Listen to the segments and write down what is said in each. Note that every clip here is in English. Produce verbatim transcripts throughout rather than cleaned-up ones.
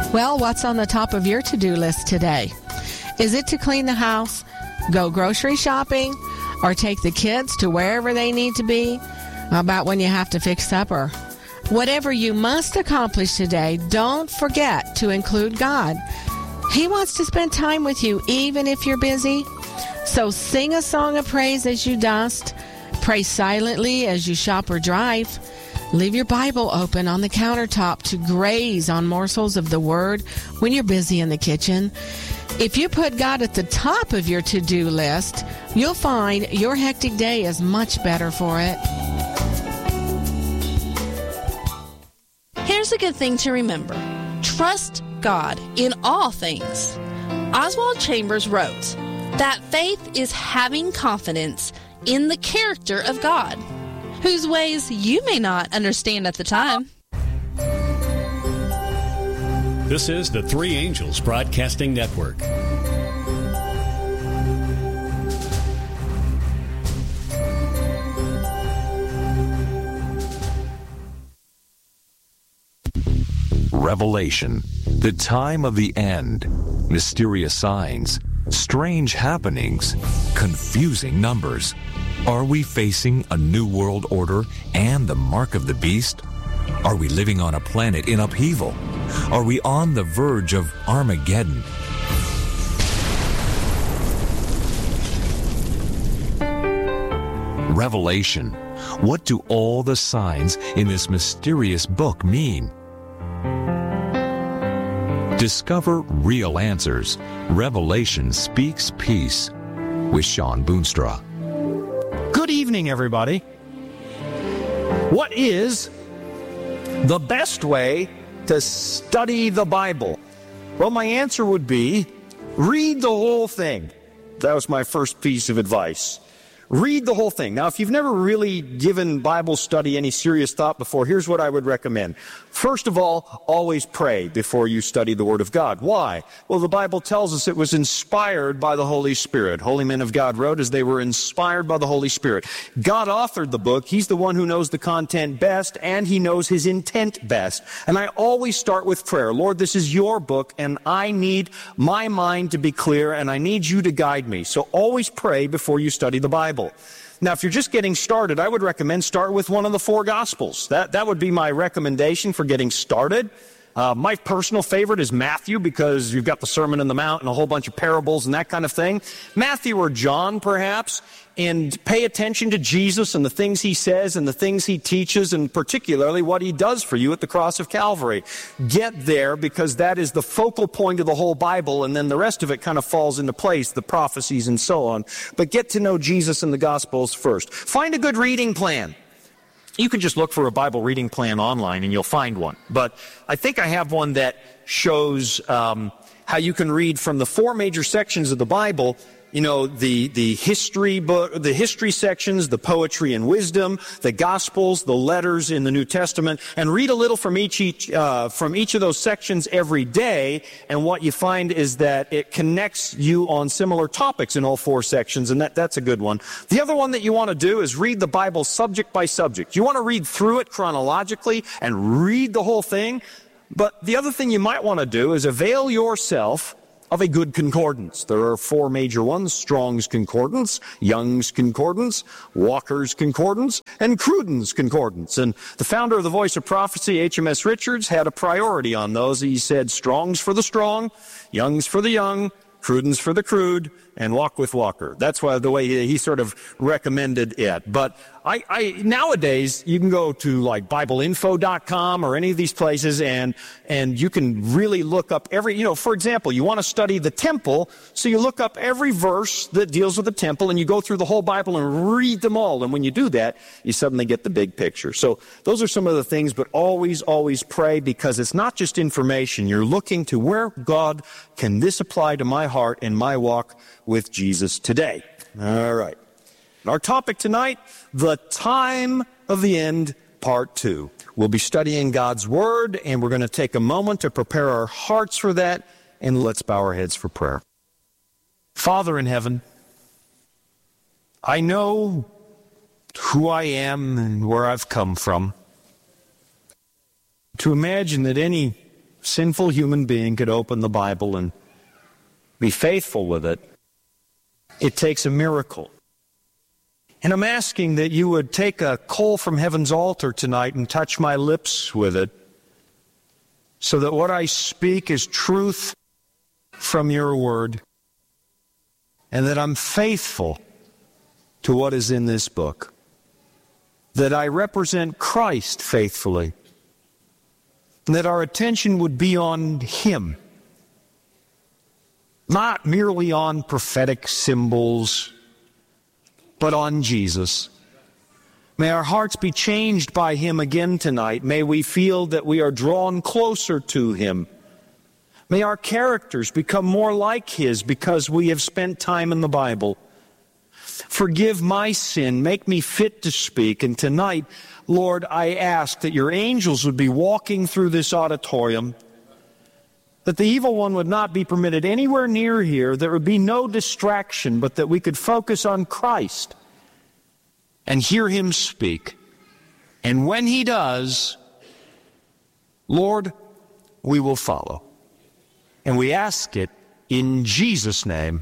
Well, what's on the top of your to-do list today? Is it to clean the house, go grocery shopping, or take the kids to wherever they need to be? How about when you have to fix supper? Whatever you must accomplish today, don't forget to include God. He wants to spend time with you even if you're busy. So sing a song of praise as you dust. Pray silently as you shop or drive. Leave your Bible open on the countertop to graze on morsels of the Word when you're busy in the kitchen. If you put God at the top of your to-do list, you'll find your hectic day is much better for it. Here's a good thing to remember. Trust God in all things. Oswald Chambers wrote that faith is having confidence in the character of God, whose ways you may not understand at the time. This is the Three Angels Broadcasting Network. Revelation, the time of the end, mysterious signs, strange happenings, confusing numbers. Are we facing a new world order and the mark of the beast? Are we living on a planet in upheaval? Are we on the verge of Armageddon? Revelation. What do all the signs in this mysterious book mean? Discover real answers. Revelation Speaks Peace with Sean Boonstra. Good evening, everybody. What is the best way to study the Bible? Well, my answer would be read the whole thing. That was my first piece of advice. Read the whole thing. Now, if you've never really given Bible study any serious thought before, here's what I would recommend. First of all, always pray before you study the Word of God. Why? Well, the Bible tells us it was inspired by the Holy Spirit. Holy men of God wrote as they were inspired by the Holy Spirit. God authored the book. He's the one who knows the content best, and He knows His intent best. And I always start with prayer. Lord, this is your book, and I need my mind to be clear, and I need you to guide me. So always pray before you study the Bible. Now, if you're just getting started, I would recommend start with one of the four Gospels. That that would be my recommendation for getting started. Uh, my personal favorite is Matthew, because you've got the Sermon on the Mount and a whole bunch of parables and that kind of thing. Matthew or John, perhaps, and pay attention to Jesus and the things He says and the things He teaches, and particularly what He does for you at the cross of Calvary. Get there, because that is the focal point of the whole Bible, and then the rest of it kind of falls into place, the prophecies and so on. But get to know Jesus and the Gospels first. Find a good reading plan. You can just look for a Bible reading plan online and you'll find one. But I think I have one that shows um, how you can read from the four major sections of the Bible. You know, the, the history book, the history sections, the poetry and wisdom, the Gospels, the letters in the New Testament, and read a little from each, each, uh, from each of those sections every day. And what you find is that it connects you on similar topics in all four sections, and that, that's a good one. The other one that you want to do is read the Bible subject by subject. You want to read through it chronologically and read the whole thing. But the other thing you might want to do is avail yourself of a good concordance. There are four major ones: Strong's Concordance, Young's Concordance, Walker's Concordance, and Cruden's Concordance. And the founder of the Voice of Prophecy, H M S Richards, had a priority on those. He said Strong's for the strong, Young's for the young, Cruden's for the crude, and Walk with Walker. That's why the way he, he sort of recommended it. But I, I nowadays you can go to like Bible info dot com or any of these places, and and you can really look up every, you know, for example, you want to study the temple, so you look up every verse that deals with the temple, and you go through the whole Bible and read them all. And when you do that, you suddenly get the big picture. So those are some of the things, but always, always pray, because it's not just information. You're looking to where, God, can this apply to my heart and my walk with Jesus today? All right. Our topic tonight, the time of the end, part two. We'll be studying God's Word, and we're going to take a moment to prepare our hearts for that, and let's bow our heads for prayer. Father in heaven, I know who I am and where I've come from. To imagine that any sinful human being could open the Bible and be faithful with it, it takes a miracle. And I'm asking that you would take a coal from heaven's altar tonight and touch my lips with it, so that what I speak is truth from your word, and that I'm faithful to what is in this book, that I represent Christ faithfully, and that our attention would be on Him, not merely on prophetic symbols, but on Jesus. May our hearts be changed by Him again tonight. May we feel that we are drawn closer to Him. May our characters become more like His because we have spent time in the Bible. Forgive my sin. Make me fit to speak. And tonight, Lord, I ask that your angels would be walking through this auditorium, that the evil one would not be permitted anywhere near here. There would be no distraction, but that we could focus on Christ and hear Him speak. And when He does, Lord, we will follow. And we ask it in Jesus' name.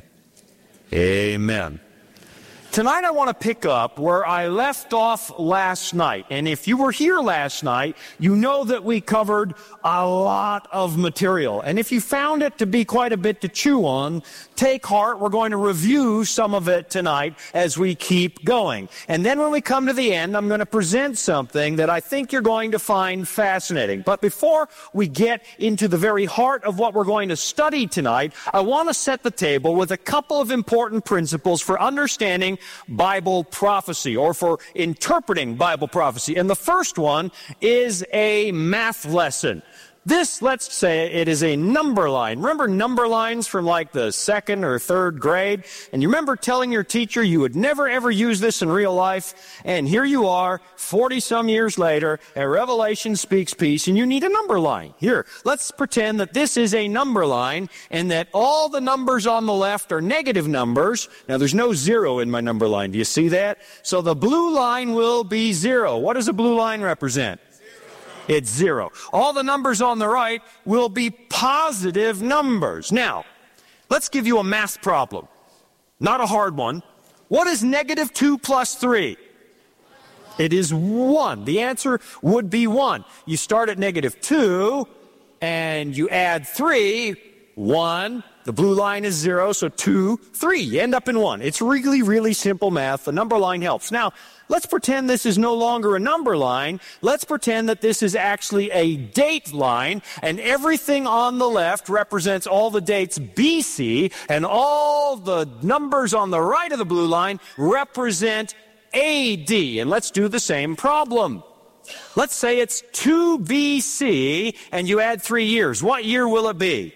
Amen. Tonight I want to pick up where I left off last night. And if you were here last night, you know that we covered a lot of material. And if you found it to be quite a bit to chew on, take heart. We're going to review some of it tonight as we keep going. And then when we come to the end, I'm going to present something that I think you're going to find fascinating. But before we get into the very heart of what we're going to study tonight, I want to set the table with a couple of important principles for understanding Bible prophecy, or for interpreting Bible prophecy. And the first one is a math lesson. This, let's say, it is a number line. Remember number lines from like the second or third grade? And you remember telling your teacher you would never ever use this in real life? And here you are, forty-some years later, and Revelation speaks peace, and you need a number line. Here, let's pretend that this is a number line, and that all the numbers on the left are negative numbers. Now, there's no zero in my number line. Do you see that? So the blue line will be zero. What does a blue line represent? It's zero. All the numbers on the right will be positive numbers. Now, let's give you a math problem. Not a hard one. What is negative two plus three? It is one. The answer would be one. You start at negative two, and you add three, one. The blue line is zero, so two, three. You end up in one. It's really, really simple math. The number line helps. Now, let's pretend this is no longer a number line. Let's pretend that this is actually a date line, and everything on the left represents all the dates B C, and all the numbers on the right of the blue line represent A D. And let's do the same problem. Let's say it's two B C, and you add three years. What year will it be?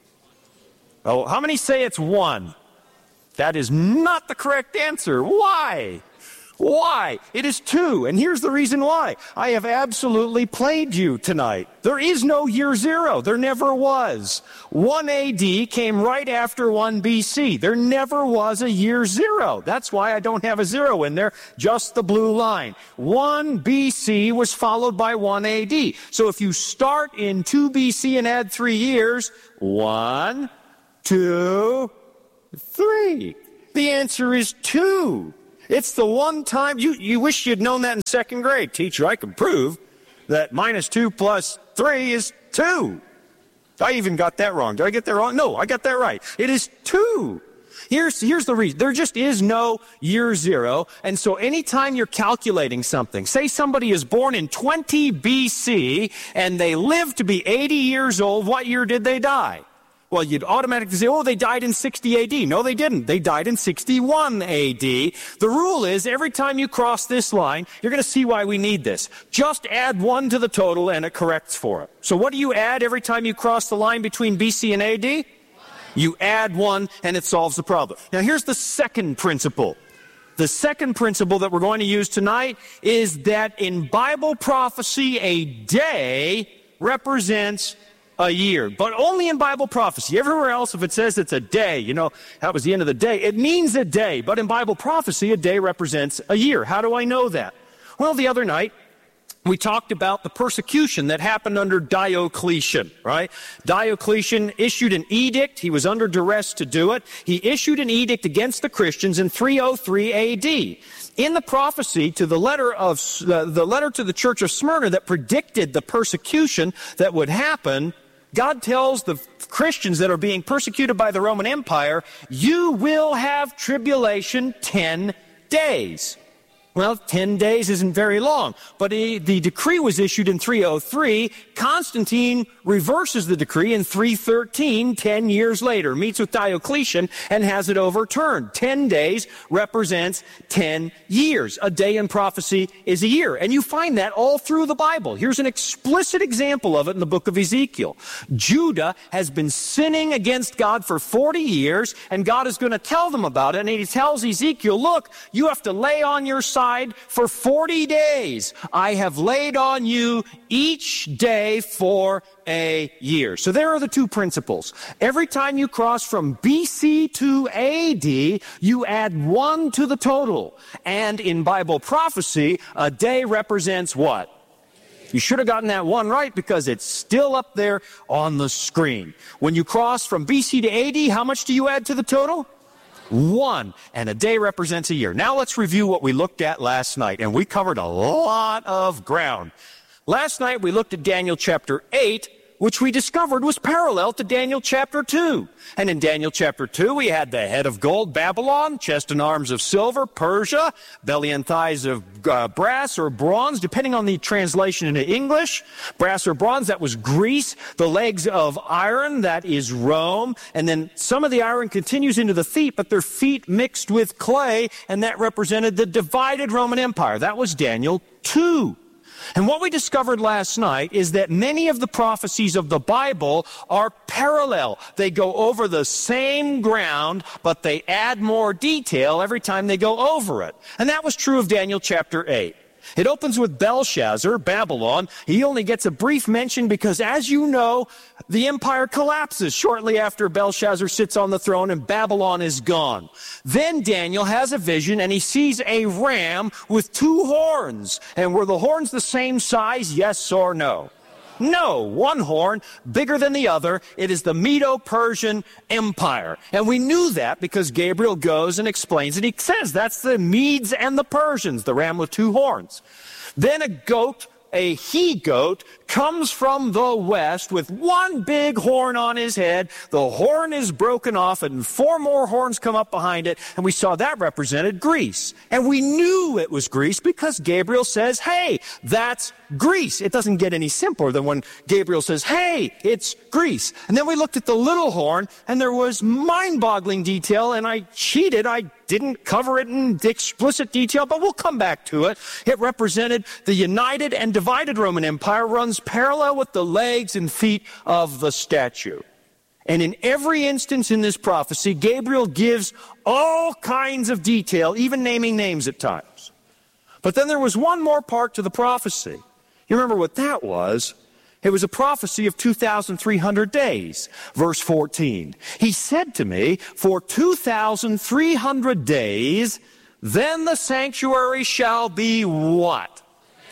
Oh, how many say it's one? That is not the correct answer. Why? Why? It is two, and here's the reason why. I have absolutely played you tonight. There is no year zero. There never was. one A D came right after one B C. There never was a year zero. That's why I don't have a zero in there, just the blue line. one B C was followed by one A D. So if you start in two B C and add three years, one, two, three. The answer is two. It's the one time, you, you wish you'd known that in second grade. Teacher, I can prove that minus two plus three is two. I even got that wrong. Did I get that wrong? No, I got that right. It is two. Here's, here's the reason. There just is no year zero. And so anytime you're calculating something, say somebody is born in twenty B C and they live to be eighty years old, what year did they die? Well, you'd automatically say, oh, they died in sixty A D. No, they didn't. They died in sixty-one A D. The rule is every time you cross this line, you're going to see why we need this. Just add one to the total and it corrects for it. So what do you add every time you cross the line between B C and A D? You add one and it solves the problem. Now, here's the second principle. The second principle that we're going to use tonight is that in Bible prophecy, a day represents a year, but only in Bible prophecy. Everywhere else, if it says it's a day, you know, that was the end of the day, it means a day. But in Bible prophecy, a day represents a year. How do I know that? Well, the other night, we talked about the persecution that happened under Diocletian, right? Diocletian issued an edict. He was under duress to do it. He issued an edict against the Christians in three oh three A D. In the prophecy to the letter of uh, the letter to the church of Smyrna that predicted the persecution that would happen, God tells the Christians that are being persecuted by the Roman Empire, you will have tribulation ten days. Well, ten days isn't very long, but he, the decree was issued in three oh three. Constantine reverses the decree in three thirteen, ten years later, meets with Diocletian and has it overturned. Ten days represents ten years. A day in prophecy is a year. And you find that all through the Bible. Here's an explicit example of it in the book of Ezekiel. Judah has been sinning against God for forty years, and God is going to tell them about it. And he tells Ezekiel, look, you have to lay on your side for forty days. I have laid on you each day for a year. So there are the two principles. Every time you cross from B C to A D, you add one to the total. And in Bible prophecy, a day represents what? You should have gotten that one right because it's still up there on the screen. When you cross from B C to A D, how much do you add to the total? One, and a day represents a year. Now let's review what we looked at last night, and we covered a lot of ground. Last night we looked at Daniel chapter eight, which we discovered was parallel to Daniel chapter two. And in Daniel chapter two, we had the head of gold, Babylon, chest and arms of silver, Persia, belly and thighs of uh, brass or bronze, depending on the translation into English. Brass or bronze, that was Greece. The legs of iron, that is Rome. And then some of the iron continues into the feet, but their feet mixed with clay, and that represented the divided Roman Empire. That was Daniel two. And what we discovered last night is that many of the prophecies of the Bible are parallel. They go over the same ground, but they add more detail every time they go over it. And that was true of Daniel chapter eight. It opens with Belshazzar, Babylon. He only gets a brief mention because, as you know, the empire collapses shortly after Belshazzar sits on the throne and Babylon is gone. Then Daniel has a vision and he sees a ram with two horns. And were the horns the same size, yes or no? No, one horn bigger than the other. It is the Medo-Persian Empire. And we knew that because Gabriel goes and explains it. He says that's the Medes and the Persians, the ram with two horns. Then a goat, a he-goat, comes from the west with one big horn on his head. The horn is broken off and four more horns come up behind it. And we saw that represented Greece. And we knew it was Greece because Gabriel says, hey, that's Greece. It doesn't get any simpler than when Gabriel says, hey, it's Greece. And then we looked at the little horn and there was mind-boggling detail, and I cheated. I didn't cover it in explicit detail, but we'll come back to it. It represented the united and divided Roman Empire runs parallel with the legs and feet of the statue. And in every instance in this prophecy, Gabriel gives all kinds of detail, even naming names at times. But then there was one more part to the prophecy. You remember what that was? It was a prophecy of two thousand three hundred days. Verse fourteen. He said to me, for two thousand three hundred days, then the sanctuary shall be what?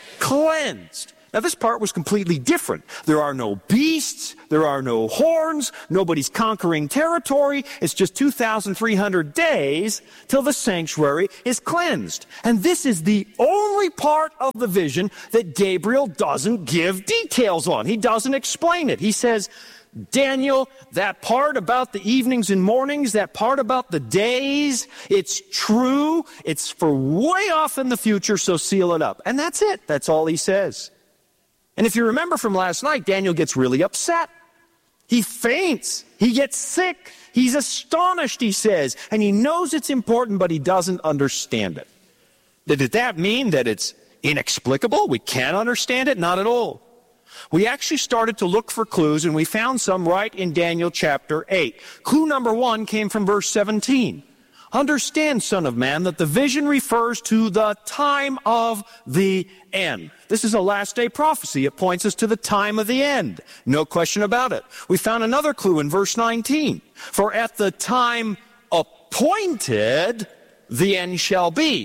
Cleansed. Now, this part was completely different. There are no beasts. There are no horns. Nobody's conquering territory. It's just two thousand three hundred days till the sanctuary is cleansed. And this is the only part of the vision that Gabriel doesn't give details on. He doesn't explain it. He says, Daniel, that part about the evenings and mornings, that part about the days, it's true. It's for way off in the future, so seal it up. And that's it. That's all he says. And if you remember from last night, Daniel gets really upset. He faints. He gets sick. He's astonished, he says. And he knows it's important, but he doesn't understand it. Did that mean that it's inexplicable? We can't understand it? Not at all. We actually started to look for clues, and we found some right in Daniel chapter eight. Clue number one came from verse seventeen. Understand, son of man, that the vision refers to the time of the end. This is a last day prophecy. It points us to the time of the end. No question about it. We found another clue in verse nineteen. For at the time appointed, the end shall be.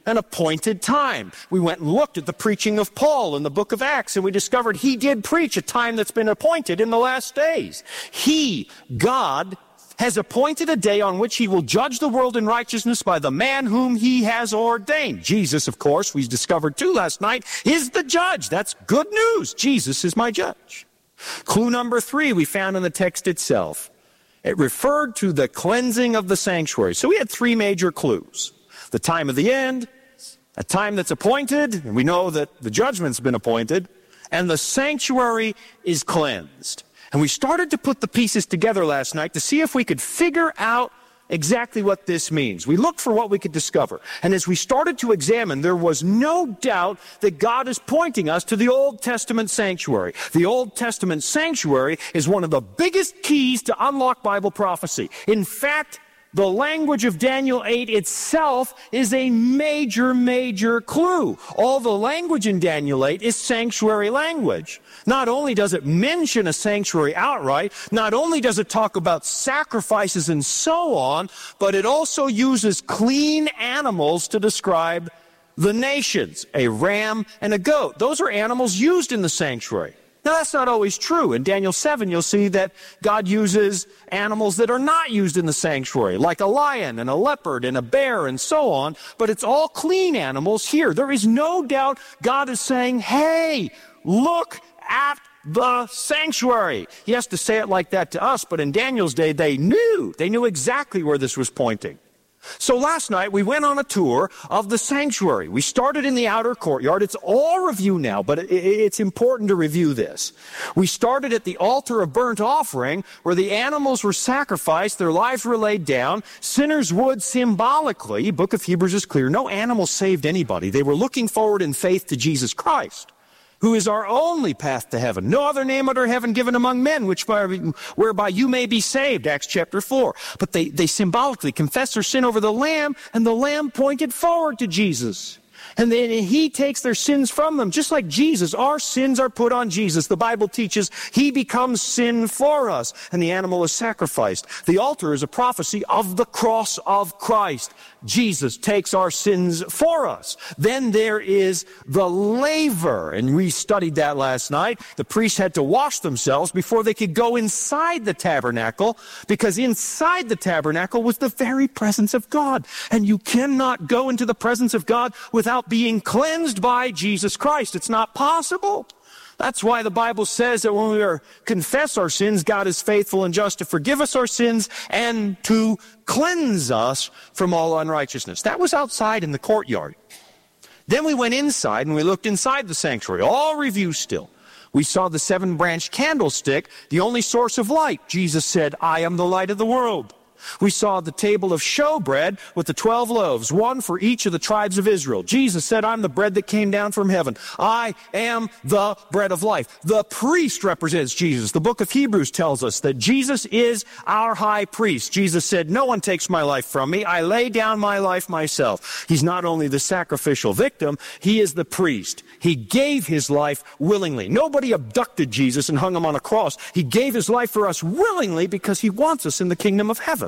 an appointed time. We went and looked at the preaching of Paul in the book of Acts, and we discovered he did preach a time that's been appointed in the last days. He, God, has appointed a day on which he will judge the world in righteousness by the man whom he has ordained. Jesus, of course, we discovered too last night, is the judge. That's good news. Jesus is my judge. Clue number three we found in the text itself. It referred to the cleansing of the sanctuary. So we had three major clues. The time of the end, a time that's appointed, and we know that the judgment's been appointed, and the sanctuary is cleansed. And we started to put the pieces together last night to see if we could figure out exactly what this means. We looked for what we could discover. And as we started to examine, there was no doubt that God is pointing us to the Old Testament sanctuary. The Old Testament sanctuary is one of the biggest keys to unlock Bible prophecy. In fact, the language of Daniel eight itself is a major, major clue. All the language in Daniel eight is sanctuary language. Not only does it mention a sanctuary outright, not only does it talk about sacrifices and so on, but it also uses clean animals to describe the nations, a ram and a goat. Those are animals used in the sanctuary. Now, that's not always true. In Daniel seven, you'll see that God uses animals that are not used in the sanctuary, like a lion and a leopard and a bear and so on, but it's all clean animals here. There is no doubt God is saying, hey, look at the sanctuary. He has to say it like that to us, but in Daniel's day, they knew. They knew exactly where this was pointing. So last night, we went on a tour of the sanctuary. We started in the outer courtyard. It's all review now, but it's important to review this. We started at the altar of burnt offering, where the animals were sacrificed, their lives were laid down. Sinners would symbolically, Book of Hebrews is clear, no animal saved anybody. They were looking forward in faith to Jesus Christ, who is our only path to heaven. No other name under heaven given among men, which by, whereby you may be saved, Acts chapter four. But they, they symbolically confess their sin over the Lamb, and the Lamb pointed forward to Jesus. And then he takes their sins from them. Just like Jesus, our sins are put on Jesus. The Bible teaches he becomes sin for us, and the animal is sacrificed. The altar is a prophecy of the cross of Christ. Jesus takes our sins for us. Then there is the laver, and we studied that last night. The priests had to wash themselves before they could go inside the tabernacle, because inside the tabernacle was the very presence of God. And you cannot go into the presence of God without being cleansed by Jesus Christ. It's not possible. That's why the Bible says that when we are, confess our sins, God is faithful and just to forgive us our sins and to cleanse us from all unrighteousness. That was outside in the courtyard. Then we went inside and we looked inside the sanctuary. All review still. We saw the seven-branch candlestick, the only source of light. Jesus said, I am the light of the world. We saw the table of showbread with the twelve loaves, one for each of the tribes of Israel. Jesus said, I'm the bread that came down from heaven. I am the bread of life. The priest represents Jesus. The book of Hebrews tells us that Jesus is our high priest. Jesus said, no one takes my life from me. I lay down my life myself. He's not only the sacrificial victim, he is the priest. He gave his life willingly. Nobody abducted Jesus and hung him on a cross. He gave his life for us willingly because he wants us in the kingdom of heaven.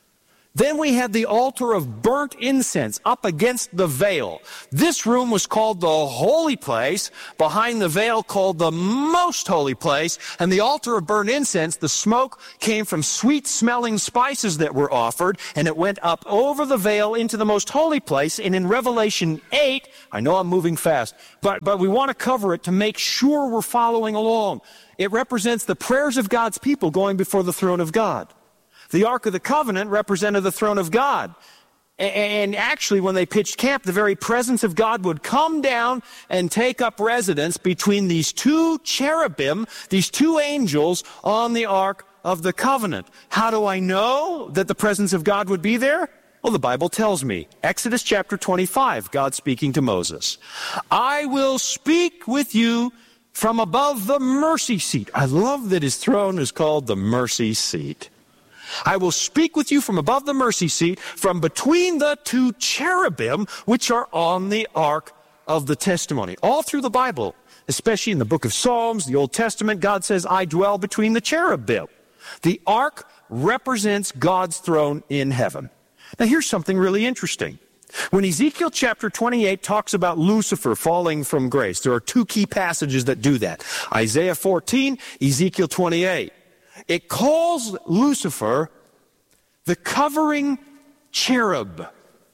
Then we had the altar of burnt incense up against the veil. This room was called the holy place, behind the veil called the most holy place. And the altar of burnt incense, the smoke came from sweet-smelling spices that were offered, and it went up over the veil into the most holy place. And in Revelation eight, I know I'm moving fast, but, but we want to cover it to make sure we're following along. It represents the prayers of God's people going before the throne of God. The Ark of the Covenant represented the throne of God. And actually, when they pitched camp, the very presence of God would come down and take up residence between these two cherubim, these two angels on the Ark of the Covenant. How do I know that the presence of God would be there? Well, the Bible tells me. Exodus chapter twenty-five, God speaking to Moses. I will speak with you from above the mercy seat. I love that his throne is called the mercy seat. I will speak with you from above the mercy seat, from between the two cherubim, which are on the ark of the testimony. All through the Bible, especially in the book of Psalms, the Old Testament, God says, I dwell between the cherubim. The ark represents God's throne in heaven. Now here's something really interesting. When Ezekiel chapter twenty-eight talks about Lucifer falling from grace, there are two key passages that do that. Isaiah fourteen, Ezekiel twenty-eight. It calls Lucifer the covering cherub.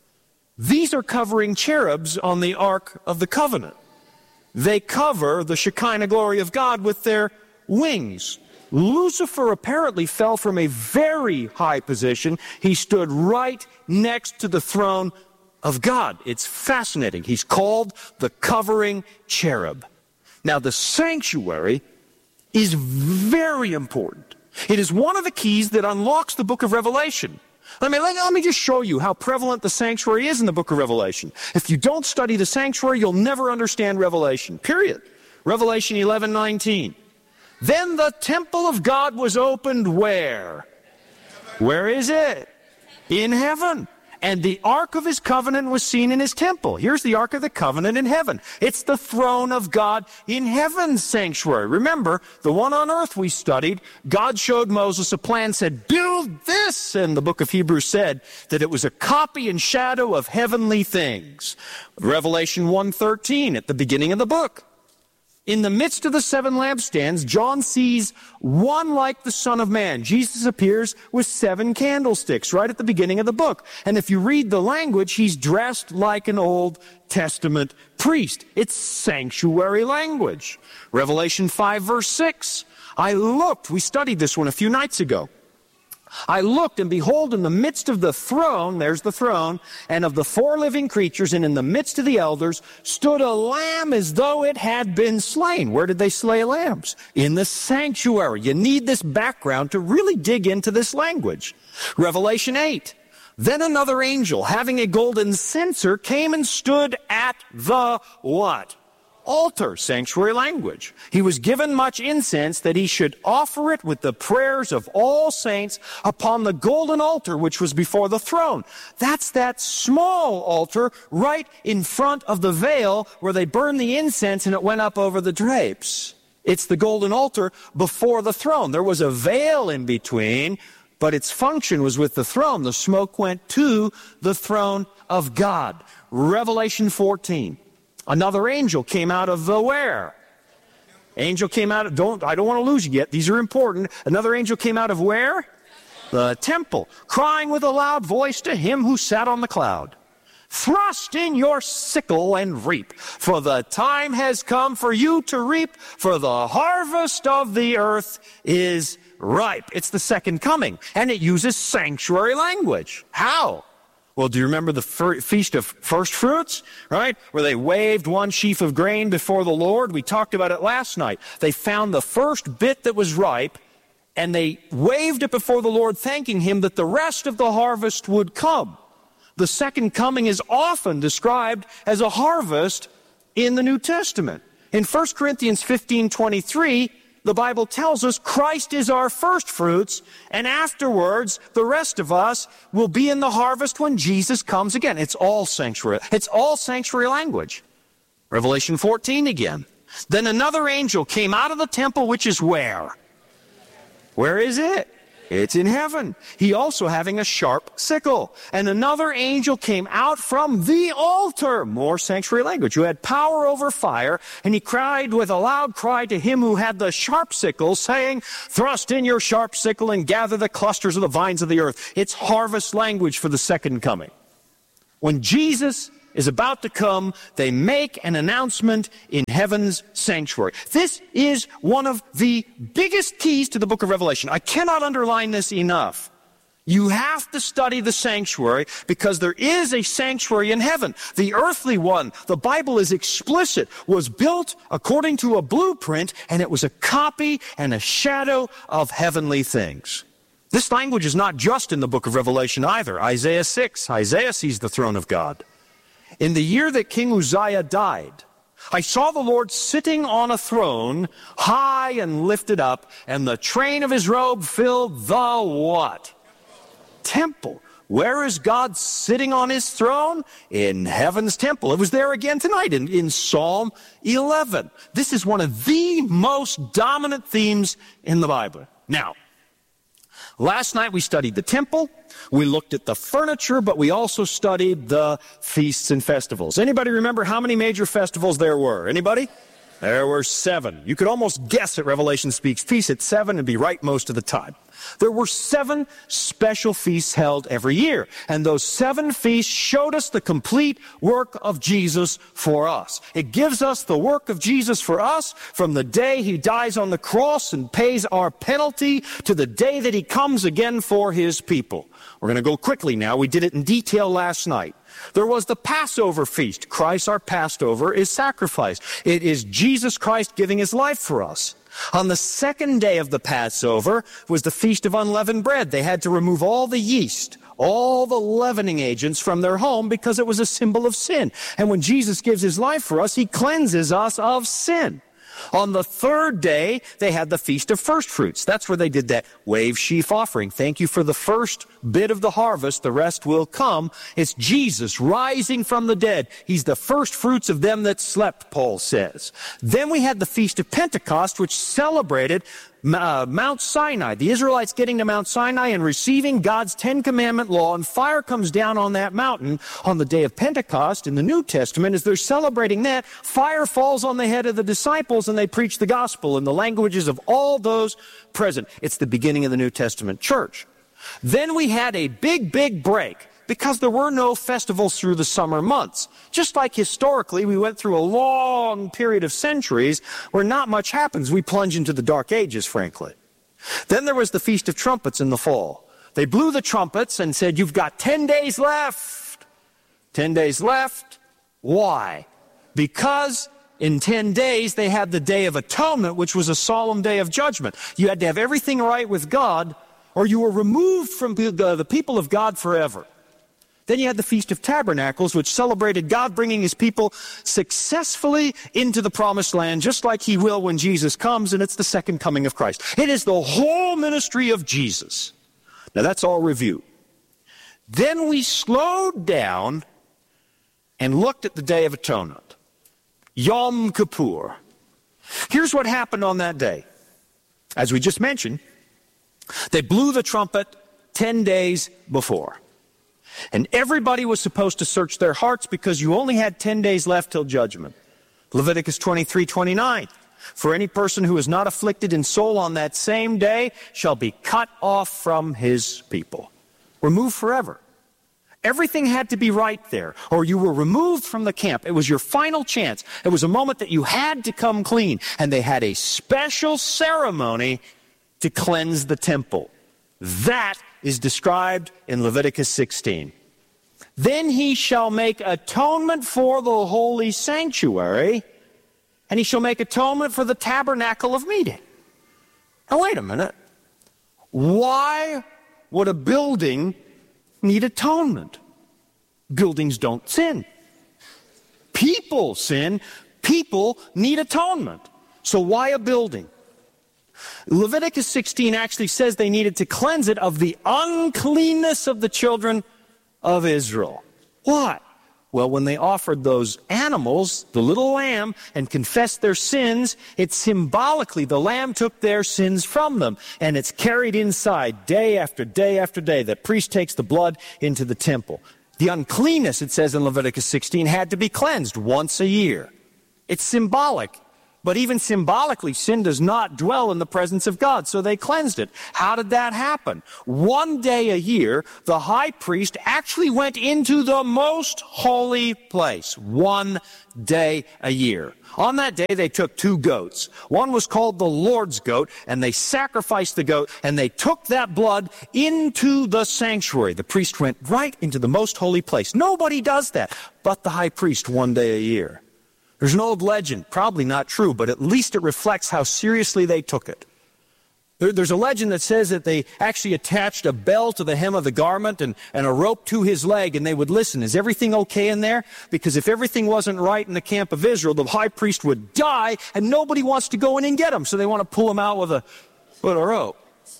These are covering cherubs on the Ark of the Covenant. They cover the Shekinah glory of God with their wings. Lucifer apparently fell from a very high position. He stood right next to the throne of God. It's fascinating. He's called the covering cherub. Now, the sanctuary is very important. It is one of the keys that unlocks the book of Revelation. Let me, let, let me just show you how prevalent the sanctuary is in the book of Revelation. If you don't study the sanctuary, you'll never understand Revelation, period. Revelation eleven nineteen. Then the temple of God was opened where? Where is it? In heaven. And the Ark of his covenant was seen in his temple. Here's the Ark of the covenant in heaven. It's the throne of God in heaven's sanctuary. Remember, the one on earth we studied, God showed Moses a plan, said, build this. And the book of Hebrews said that it was a copy and shadow of heavenly things. Revelation one thirteen at the beginning of the book. In the midst of the seven lampstands, John sees one like the Son of Man. Jesus appears with seven candlesticks right at the beginning of the book. And if you read the language, he's dressed like an Old Testament priest. It's sanctuary language. Revelation five verse six. I looked, we studied this one a few nights ago. I looked, and behold, in the midst of the throne, there's the throne, and of the four living creatures, and in the midst of the elders, stood a lamb as though it had been slain. Where did they slay lambs? In the sanctuary. You need this background to really dig into this language. Revelation eight. Then another angel, having a golden censer, came and stood at the what? Altar, sanctuary language. He was given much incense that he should offer it with the prayers of all saints upon the golden altar which was before the throne. That's that small altar right in front of the veil where they burned the incense and it went up over the drapes. It's the golden altar before the throne. There was a veil in between, but its function was with the throne. The smoke went to the throne of God. Revelation fourteen. Another angel came out of the where? Angel came out of, don't, I don't want to lose you yet. These are important. Another angel came out of where? The temple, crying with a loud voice to him who sat on the cloud. Thrust in your sickle and reap, for the time has come for you to reap, for the harvest of the earth is ripe. It's the second coming, and it uses sanctuary language. How? Well, do you remember the Feast of First Fruits, right? Where they waved one sheaf of grain before the Lord. We talked about it last night. They found the first bit that was ripe, and they waved it before the Lord, thanking him that the rest of the harvest would come. The second coming is often described as a harvest in the New Testament. In First Corinthians fifteen twenty-three, the Bible tells us Christ is our first fruits, and afterwards, the rest of us will be in the harvest when Jesus comes again. It's all sanctuary. It's all sanctuary language. Revelation fourteen again. Then another angel came out of the temple, which is where? Where is it? It's in heaven. He also having a sharp sickle. And another angel came out from the altar. More sanctuary language. Who had power over fire. And he cried with a loud cry to him who had the sharp sickle, saying, thrust in your sharp sickle and gather the clusters of the vines of the earth. It's harvest language for the second coming. When Jesus is about to come, they make an announcement in heaven's sanctuary. This is one of the biggest keys to the book of Revelation. I cannot underline this enough. You have to study the sanctuary because there is a sanctuary in heaven. The earthly one, the Bible is explicit, was built according to a blueprint, and it was a copy and a shadow of heavenly things. This language is not just in the book of Revelation either. Isaiah six, Isaiah sees the throne of God. In the year that King Uzziah died, I saw the Lord sitting on a throne, high and lifted up, and the train of his robe filled the what? Temple. Where is God sitting on his throne? In heaven's temple. It was there again tonight in, in Psalm eleven. This is one of the most dominant themes in the Bible. Now, Last night we studied the temple, we looked at the furniture, but we also studied the feasts and festivals. Anybody remember how many major festivals there were? Anybody? There were seven. You could almost guess at Revelation Speaks Feast at seven and be right most of the time. There were seven special feasts held every year, and those seven feasts showed us the complete work of Jesus for us. It gives us the work of Jesus for us from the day he dies on the cross and pays our penalty to the day that he comes again for his people. We're going to go quickly now. We did it in detail last night. There was the Passover feast. Christ, our Passover, is sacrificed. It is Jesus Christ giving his life for us. On the second day of the Passover was the Feast of Unleavened Bread. They had to remove all the yeast, all the leavening agents from their home because it was a symbol of sin. And when Jesus gives his life for us, he cleanses us of sin. On the third day, they had the Feast of First Fruits. That's where they did that wave sheaf offering. Thank you for the first bit of the harvest. The rest will come. It's Jesus rising from the dead. He's the first fruits of them that slept, Paul says. Then we had the Feast of Pentecost, which celebrated Uh, Mount Sinai, the Israelites getting to Mount Sinai and receiving God's Ten Commandment law, and fire comes down on that mountain on the day of Pentecost in the New Testament. As they're celebrating that, fire falls on the head of the disciples and they preach the gospel in the languages of all those present. It's the beginning of the New Testament church. Then we had a big, big break, because there were no festivals through the summer months. Just like historically, we went through a long period of centuries where not much happens. We plunge into the Dark Ages, frankly. Then there was the Feast of Trumpets in the fall. They blew the trumpets and said, you've got ten days left. Ten days left. Why? Because in ten days, they had the Day of Atonement, which was a solemn day of judgment. You had to have everything right with God, or you were removed from the people of God forever. Then you had the Feast of Tabernacles, which celebrated God bringing his people successfully into the promised land, just like he will when Jesus comes, and it's the second coming of Christ. It is the whole ministry of Jesus. Now that's all review. Then we slowed down and looked at the Day of Atonement, Yom Kippur. Here's what happened on that day. As we just mentioned, they blew the trumpet ten days before. And everybody was supposed to search their hearts because you only had ten days left till judgment. Leviticus twenty-three twenty-nine. For any person who is not afflicted in soul on that same day shall be cut off from his people. Removed forever. Everything had to be right there, or you were removed from the camp. It was your final chance. It was a moment that you had to come clean. And they had a special ceremony to cleanse the temple. That is described in Leviticus sixteen. Then he shall make atonement for the holy sanctuary, and he shall make atonement for the tabernacle of meeting. Now wait a minute. Why would a building need atonement? Buildings don't sin. People sin. People need atonement. So why a building? Leviticus sixteen actually says they needed to cleanse it of the uncleanness of the children of Israel. Why? Well, when they offered those animals, the little lamb, and confessed their sins, it symbolically, the lamb took their sins from them, and it's carried inside day after day after day. The priest takes the blood into the temple. The uncleanness, it says in Leviticus sixteen, had to be cleansed once a year. It's symbolic. But even symbolically, sin does not dwell in the presence of God, so they cleansed it. How did that happen? One day a year, the high priest actually went into the most holy place. One day a year. On that day, they took two goats. One was called the Lord's goat, and they sacrificed the goat, and they took that blood into the sanctuary. The priest went right into the most holy place. Nobody does that but the high priest one day a year. There's an old legend, probably not true, but at least it reflects how seriously they took it. There, there's a legend that says that they actually attached a bell to the hem of the garment and, and a rope to his leg, and they would listen. Is everything okay in there? Because if everything wasn't right in the camp of Israel, the high priest would die, and nobody wants to go in and get him, so they want to pull him out with a, with a rope.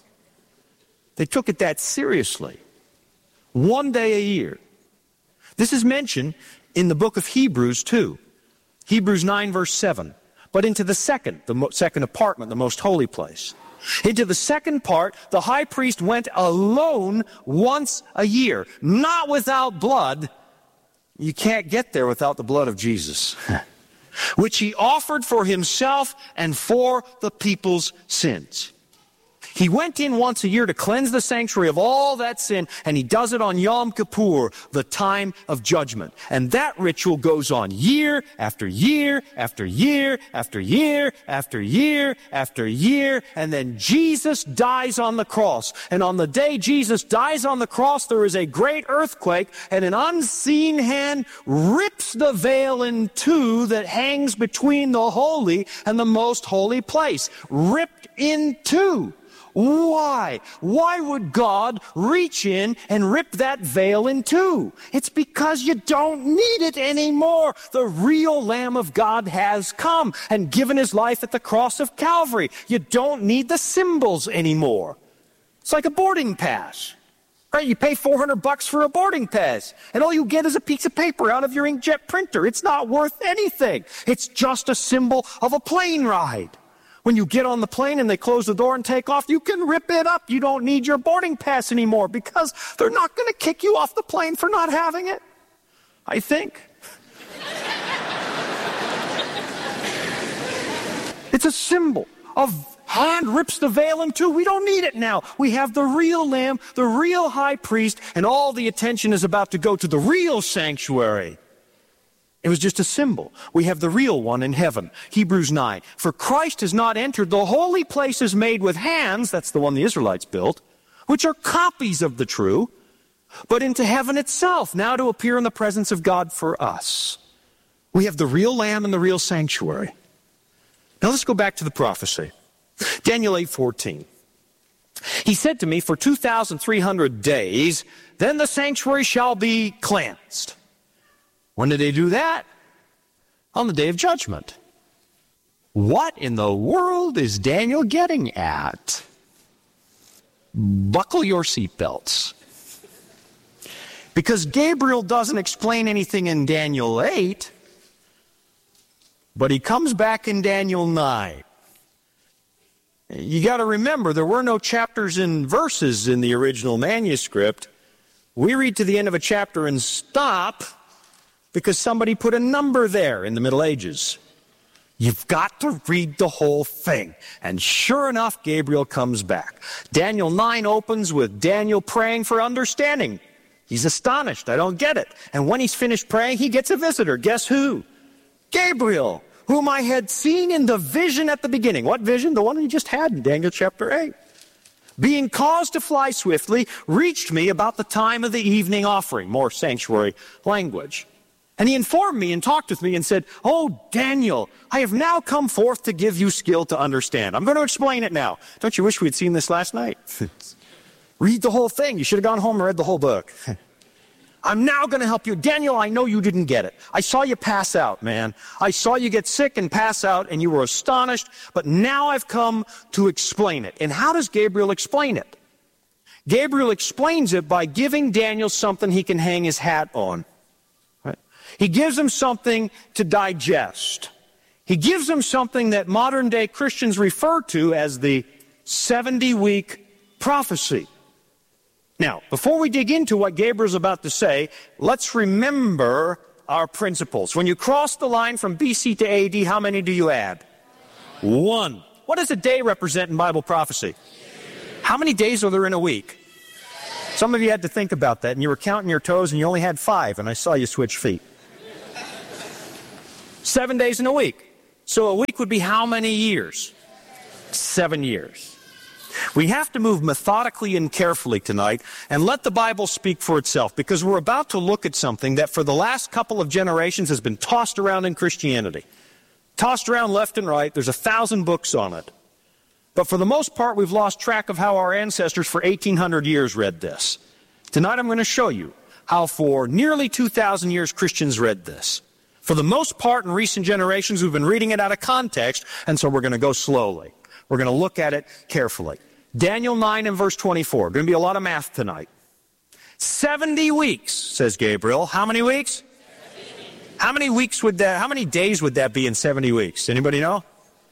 They took it that seriously. One day a year. This is mentioned in the book of Hebrews, too. Hebrews nine, verse seven. But into the second, the mo- second apartment, the most holy place. Into the second part, the high priest went alone once a year, not without blood. You can't get there without the blood of Jesus, which he offered for himself and for the people's sins. He went in once a year to cleanse the sanctuary of all that sin, and he does it on Yom Kippur, the time of judgment. And that ritual goes on year after year after year after year after year after year, and then Jesus dies on the cross. And on the day Jesus dies on the cross, there is a great earthquake, and an unseen hand rips the veil in two that hangs between the holy and the most holy place. Ripped in two. Why? Why would God reach in and rip that veil in two? It's because you don't need it anymore. The real Lamb of God has come and given his life at the cross of Calvary. You don't need the symbols anymore. It's like a boarding pass. Right? You pay four hundred bucks for a boarding pass, and all you get is a piece of paper out of your inkjet printer. It's not worth anything. It's just a symbol of a plane ride. When you get on the plane and they close the door and take off, you can rip it up. You don't need your boarding pass anymore because they're not going to kick you off the plane for not having it, I think. It's a symbol of hand rips the veil in two. We don't need it now. We have the real Lamb, the real high priest, and all the attention is about to go to the real sanctuary. It was just a symbol. We have the real one in heaven. Hebrews nine. For Christ has not entered the holy places made with hands, that's the one the Israelites built, which are copies of the true, but into heaven itself, now to appear in the presence of God for us. We have the real Lamb and the real sanctuary. Now let's go back to the prophecy. Daniel eight fourteen. He said to me, for two thousand three hundred days, then the sanctuary shall be cleansed. When did they do that? On the day of judgment. What in the world is Daniel getting at? Buckle your seatbelts. Because Gabriel doesn't explain anything in Daniel eight, but he comes back in Daniel nine. You got to remember, there were no chapters and verses in the original manuscript. We read to the end of a chapter and stop because somebody put a number there in the Middle Ages. You've got to read the whole thing. And sure enough, Gabriel comes back. Daniel nine opens with Daniel praying for understanding. He's astonished. I don't get it. And when he's finished praying, he gets a visitor. Guess who? Gabriel, whom I had seen in the vision at the beginning. What vision? The one he just had in Daniel chapter eight. Being caused to fly swiftly, reached me about the time of the evening offering. More sanctuary language. And he informed me and talked with me and said, oh, Daniel, I have now come forth to give you skill to understand. I'm going to explain it now. Don't you wish we had seen this last night? Read the whole thing. You should have gone home and read the whole book. I'm now going to help you. Daniel, I know you didn't get it. I saw you pass out, man. I saw you get sick and pass out, and you were astonished. But now I've come to explain it. And how does Gabriel explain it? Gabriel explains it by giving Daniel something he can hang his hat on. He gives him something to digest. He gives him something that modern-day Christians refer to as the seventy-week prophecy. Now, before we dig into what Gabriel's about to say, let's remember our principles. When you cross the line from B C to A D, how many do you add? One. What does a day represent in Bible prophecy? How many days are there in a week? Some of you had to think about that, and you were counting your toes, and you only had five, and I saw you switch feet. Seven days in a week. So a week would be how many years? Seven years. We have to move methodically and carefully tonight and let the Bible speak for itself, because we're about to look at something that for the last couple of generations has been tossed around in Christianity. Tossed around left and right. There's a thousand books on it. But for the most part, we've lost track of how our ancestors for eighteen hundred years read this. Tonight I'm going to show you how for nearly two thousand years Christians read this. For the most part, in recent generations, we've been reading it out of context, and so we're going to go slowly. We're going to look at it carefully. Daniel nine and verse twenty-four. Going to be a lot of math tonight. Seventy weeks, says Gabriel. How many weeks? seventy. How many weeks would that, how many days would that be in seventy weeks? Anybody know?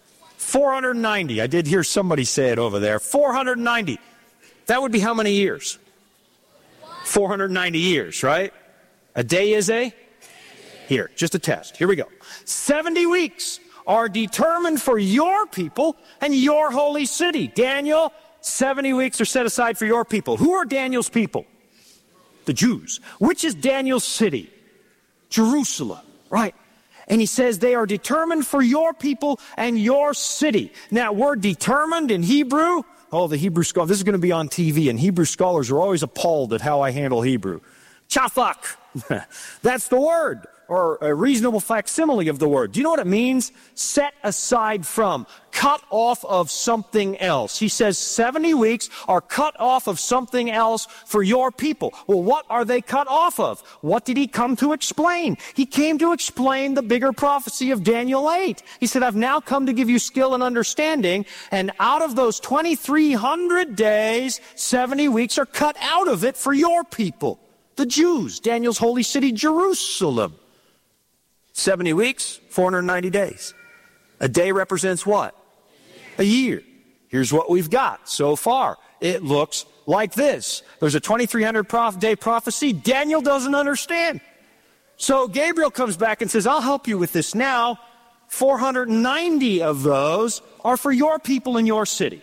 four hundred ninety. I did hear somebody say it over there. four hundred ninety. That would be how many years? four hundred ninety years, right? A day is a? Here, just a test. Here we go. seventy weeks are determined for your people and your holy city. Daniel, seventy weeks are set aside for your people. Who are Daniel's people? The Jews. Which is Daniel's city? Jerusalem, right? And he says they are determined for your people and your city. Now, word determined in Hebrew, oh, the Hebrew scholar, this is going to be on T V, and Hebrew scholars are always appalled at how I handle Hebrew. Chafak, that's the word, or a reasonable facsimile of the word. Do you know what it means? Set aside from, cut off of something else. He says seventy weeks are cut off of something else for your people. Well, what are they cut off of? What did he come to explain? He came to explain the bigger prophecy of Daniel eight. He said, I've now come to give you skill and understanding, and out of those twenty-three hundred days, seventy weeks are cut out of it for your people, the Jews, Daniel's holy city, Jerusalem. seventy weeks, four hundred ninety days. A day represents what? A year. Here's what we've got so far. It looks like this. There's a twenty-three hundred day prophecy. Daniel doesn't understand. So Gabriel comes back and says, I'll help you with this now. four hundred ninety of those are for your people in your city.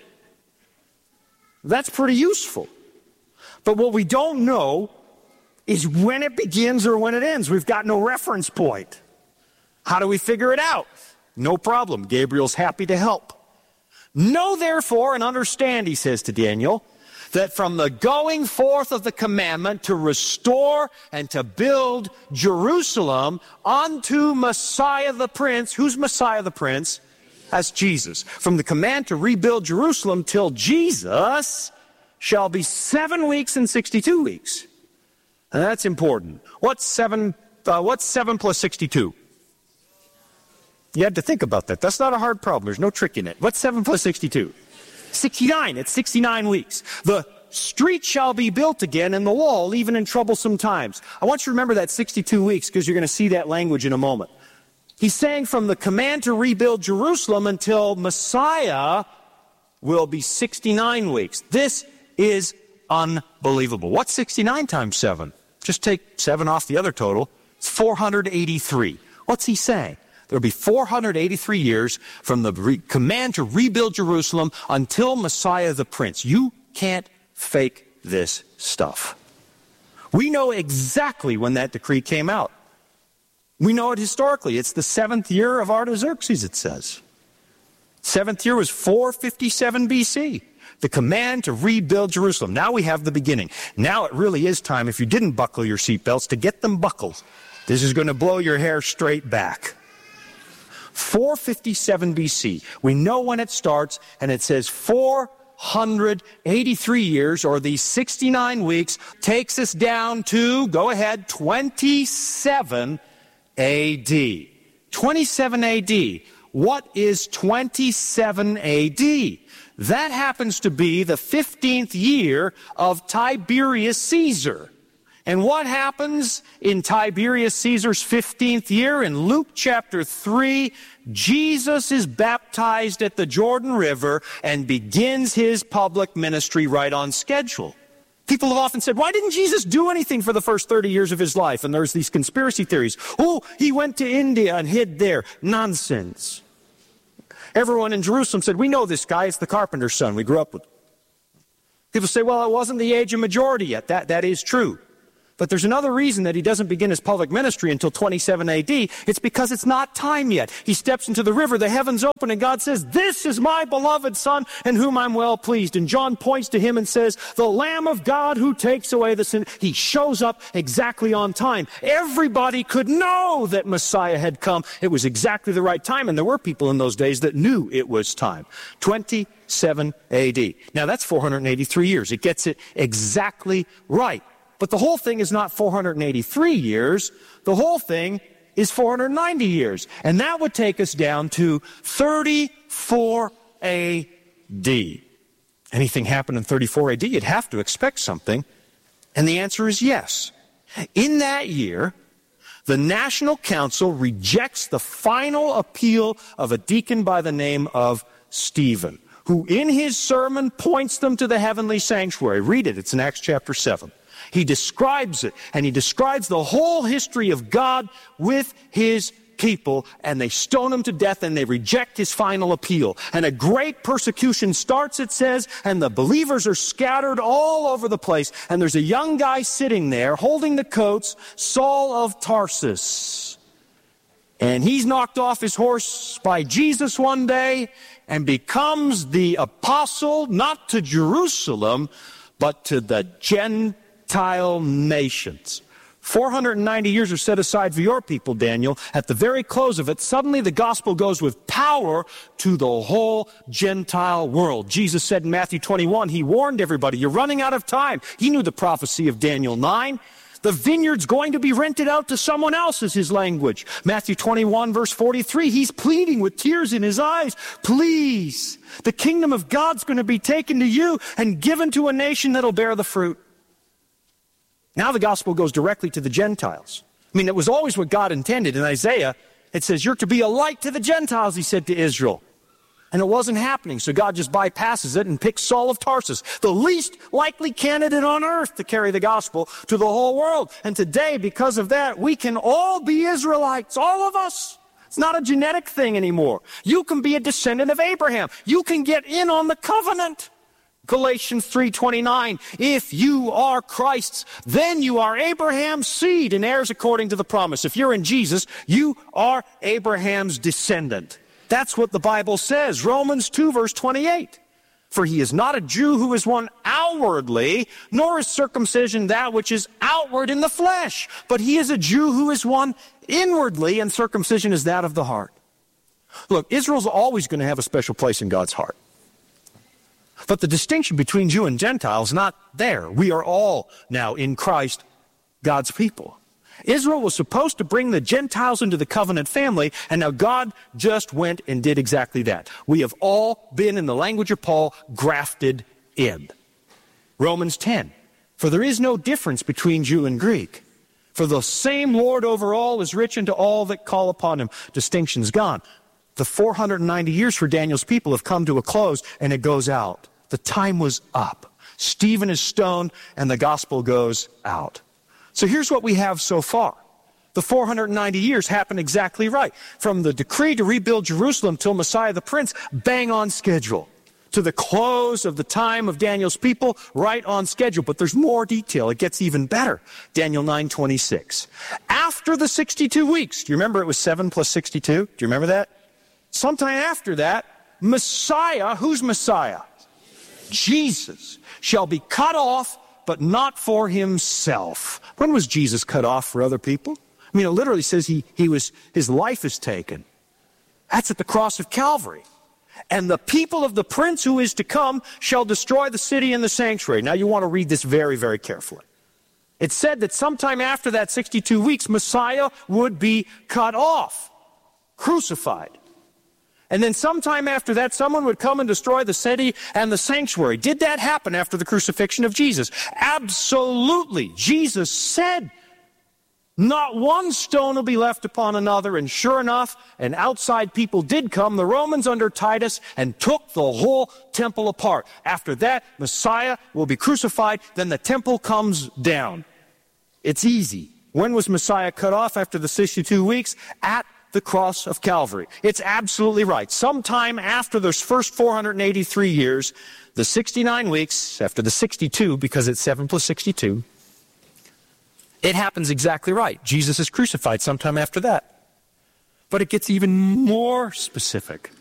That's pretty useful. But what we don't know is when it begins or when it ends. We've got no reference point. How do we figure it out? No problem. Gabriel's happy to help. Know therefore and understand, he says to Daniel, that from the going forth of the commandment to restore and to build Jerusalem unto Messiah the Prince. Who's Messiah the Prince? That's Jesus. From the command to rebuild Jerusalem till Jesus shall be seven weeks and sixty-two weeks. And that's important. What's seven, uh, what's seven plus sixty-two? You had to think about that. That's not a hard problem. There's no trick in it. What's seven plus sixty-two? sixty-nine. It's sixty-nine weeks. The street shall be built again and the wall even in troublesome times. I want you to remember that sixty-two weeks because you're going to see that language in a moment. He's saying from the command to rebuild Jerusalem until Messiah will be sixty-nine weeks. This is unbelievable. What's sixty-nine times seven? Just take seven off the other total. It's four hundred eighty-three. What's he saying? There'll be four hundred eighty-three years from the re- command to rebuild Jerusalem until Messiah the Prince. You can't fake this stuff. We know exactly when that decree came out. We know it historically. It's the seventh year of Artaxerxes, it says. Seventh year was four fifty-seven B C. The command to rebuild Jerusalem. Now we have the beginning. Now it really is time, if you didn't buckle your seatbelts, to get them buckled. This is going to blow your hair straight back. four fifty-seven B C. We know when it starts, and it says four hundred eighty-three years, or these sixty-nine weeks, takes us down to, go ahead, twenty-seven A D. twenty-seven A D. What is twenty-seven A D? That happens to be the fifteenth year of Tiberius Caesar. And what happens in Tiberius Caesar's fifteenth year? In Luke chapter three, Jesus is baptized at the Jordan River and begins his public ministry right on schedule. People have often said, why didn't Jesus do anything for the first thirty years of his life? And there's these conspiracy theories. Oh, he went to India and hid there. Nonsense. Everyone in Jerusalem said, we know this guy. It's the carpenter's son. We grew up with him. People say, well, it wasn't the age of majority yet. That, that is true. But there's another reason that he doesn't begin his public ministry until twenty-seven A D. It's because it's not time yet. He steps into the river, the heavens open, and God says, this is my beloved Son in whom I'm well pleased. And John points to him and says, the Lamb of God who takes away the sin. He shows up exactly on time. Everybody could know that Messiah had come. It was exactly the right time, and there were people in those days that knew it was time. twenty-seven A D. Now that's four hundred eighty-three years. It gets it exactly right. But the whole thing is not four hundred eighty-three years. The whole thing is four hundred ninety years. And that would take us down to thirty-four A D. Anything happened in thirty-four A D, you'd have to expect something. And the answer is yes. In that year, the National Council rejects the final appeal of a deacon by the name of Stephen, who in his sermon points them to the heavenly sanctuary. Read it. It's in Acts chapter seven. He describes it, and he describes the whole history of God with his people, and they stone him to death, and they reject his final appeal. And a great persecution starts, it says, and the believers are scattered all over the place. And there's a young guy sitting there holding the coats, Saul of Tarsus. And he's knocked off his horse by Jesus one day and becomes the apostle, not to Jerusalem, but to the Gentile nations. four hundred ninety years are set aside for your people, Daniel. At the very close of it, suddenly the gospel goes with power to the whole Gentile world. Jesus said in Matthew twenty-one, he warned everybody, you're running out of time. He knew the prophecy of Daniel nine. The vineyard's going to be rented out to someone else, is his language. Matthew twenty-one, verse forty-three, he's pleading with tears in his eyes. Please, the kingdom of God's going to be taken to you and given to a nation that'll bear the fruit. Now the gospel goes directly to the Gentiles. I mean, it was always what God intended. In Isaiah, it says, you're to be a light to the Gentiles, he said to Israel. And it wasn't happening, so God just bypasses it and picks Saul of Tarsus, the least likely candidate on earth to carry the gospel to the whole world. And today, because of that, we can all be Israelites, all of us. It's not a genetic thing anymore. You can be a descendant of Abraham. You can get in on the covenant. Galatians three twenty-nine, if you are Christ's, then you are Abraham's seed and heirs according to the promise. If you're in Jesus, you are Abraham's descendant. That's what the Bible says. Romans two, verse twenty-eight. For he is not a Jew who is one outwardly, nor is circumcision that which is outward in the flesh, but he is a Jew who is one inwardly, and circumcision is that of the heart. Look, Israel's always going to have a special place in God's heart. But the distinction between Jew and Gentile is not there. We are all now in Christ, God's people. Israel was supposed to bring the Gentiles into the covenant family, and now God just went and did exactly that. We have all been, in the language of Paul, grafted in. Romans ten, for there is no difference between Jew and Greek. For the same Lord over all is rich unto all that call upon him. Distinction's gone. The four hundred ninety years for Daniel's people have come to a close, and it goes out. The time was up. Stephen is stoned, and the gospel goes out. So here's what we have so far. The four hundred ninety years happened exactly right. From the decree to rebuild Jerusalem till Messiah the Prince, bang on schedule. To the close of the time of Daniel's people, right on schedule. But there's more detail. It gets even better. Daniel nine twenty-six. After the sixty-two weeks, do you remember it was seven plus sixty-two? Do you remember that? Sometime after that, Messiah, who's Messiah? Jesus shall be cut off, but not for himself. When was Jesus cut off for other people? I mean, it literally says he, he was, his life is taken. That's at the cross of Calvary. And the people of the prince who is to come shall destroy the city and the sanctuary. Now you want to read this very, very carefully. It said that sometime after that sixty-two weeks, Messiah would be cut off, crucified. And then sometime after that, someone would come and destroy the city and the sanctuary. Did that happen after the crucifixion of Jesus? Absolutely. Jesus said, not one stone will be left upon another. And sure enough, an outside people did come, the Romans under Titus, and took the whole temple apart. After that, Messiah will be crucified, then the temple comes down. It's easy. When was Messiah cut off after the sixty-two weeks? At the cross of Calvary. It's absolutely right. Sometime after those first four hundred eighty-three years, the sixty-nine weeks, after the sixty-two, because it's seven plus sixty-two, it happens exactly right. Jesus is crucified sometime after that. But it gets even more specific.